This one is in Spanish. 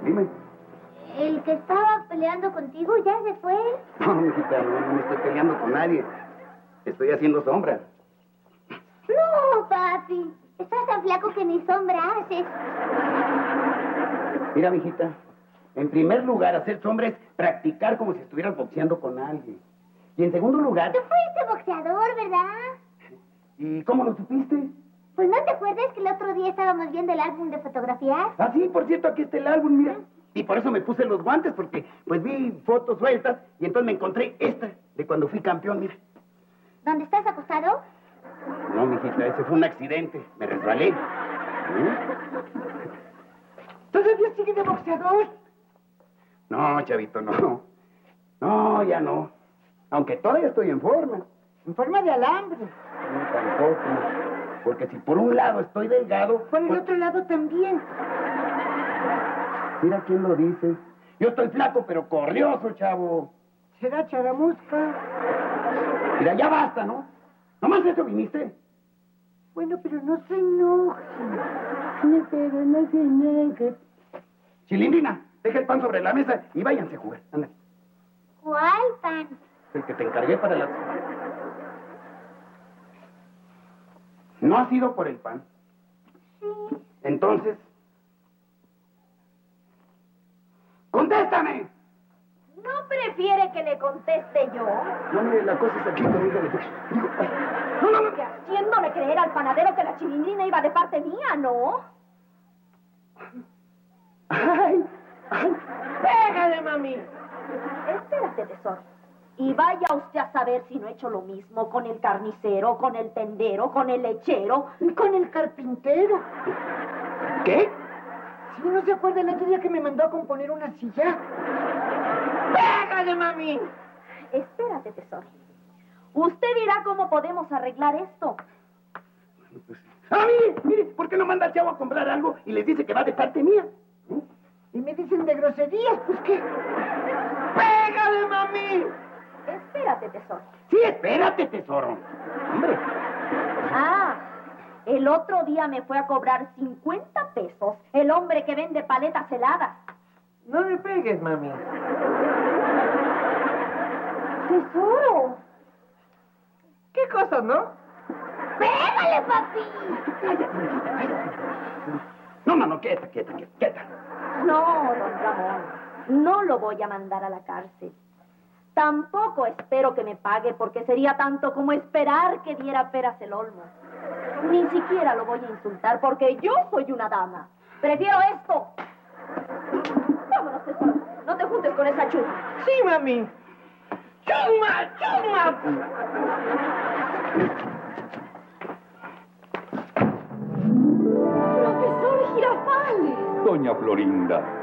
Dime. ¿El que estaba peleando contigo ya se fue? No, mijita, no me estoy peleando con nadie. Estoy haciendo sombra. No, papi. Estás tan flaco que ni sombra haces. Mira, mijita. En primer lugar, hacer sombra es practicar como si estuvieras boxeando con alguien. Y en segundo lugar... Tú fuiste boxeador, ¿verdad? ¿Y cómo lo supiste? Pues ¿no te acuerdas que el otro día estábamos viendo el álbum de fotografías? Ah, sí, por cierto, aquí está el álbum, mira. Y por eso me puse los guantes, porque pues vi fotos sueltas y entonces me encontré esta de cuando fui campeón, mira. ¿Dónde estás acostado? No, mijita, ese fue un accidente. Me resbalé. ¿Todavía sigue de boxeador? No, chavito, no. No, ya no. Aunque todavía estoy en forma. En forma de alambre. No, tampoco. Porque si por un lado estoy delgado... Por el otro lado también. Mira quién lo dice. Yo estoy flaco, pero corrioso, chavo. ¿Será charamusca? Mira, ya basta, ¿no? ¿Nomás eso viniste? Bueno, pero no se enoje. Pero no se enoje. Chilindrina, deja el pan sobre la mesa y váyanse a jugar. Ándale. ¿Cuál pan? El que te encargué para las... ¿No has ido por el pan? Sí. Entonces... ¡Contéstame! ¿No prefiere que le conteste yo? No, mire, la cosa es aquí conmigo. Digo, no. Que haciéndole creer al panadero que la chilindrina iba de parte mía, ¿no? ¡Ay! ¡Pégale, mami! Espérate, tesoro. Y vaya usted a saber si no he hecho lo mismo con el carnicero, con el tendero, con el lechero, Con el carpintero. ¿Qué? Si no se acuerda el otro día que me mandó a componer una silla. ¡Pégale, mami! Espérate, tesoro. Usted dirá cómo podemos arreglar esto. ¡Ah, mire! ¿Por qué no manda al chavo a comprar algo y les dice que va de parte mía? Y me dicen de groserías, pues ¿qué? ¡Pégale, mami! Espérate, tesoro. Sí, espérate, tesoro. Hombre. Ah, el otro día me fue a cobrar 50 pesos el hombre que vende paletas heladas. No me pegues, mami. ¡Tesoro! ¿Qué cosa, no? ¡Pégale, papi! No, quieta. No, don Ramón, no lo voy a mandar a la cárcel. Tampoco espero que me pague porque sería tanto como esperar que diera peras el olmo. Ni siquiera lo voy a insultar porque yo soy una dama. Prefiero esto. Vámonos, tesoro. No te juntes con esa chusma. Sí, mami. ¡Chuma! ¡Profesor Girafales! Doña Florinda,